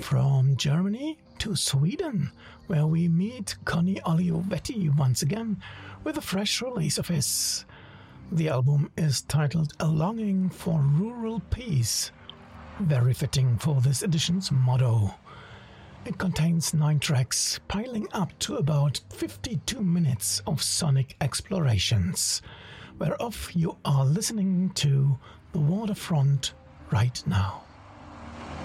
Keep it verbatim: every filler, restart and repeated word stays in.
from Germany to Sweden, where we meet Conny Oliovetti once again with a fresh release of his. The album is titled A Longing for Rural Peace, very fitting for this edition's motto. It contains nine tracks, piling up to about fifty-two minutes of sonic explorations, whereof you are listening to The Waterfront right now.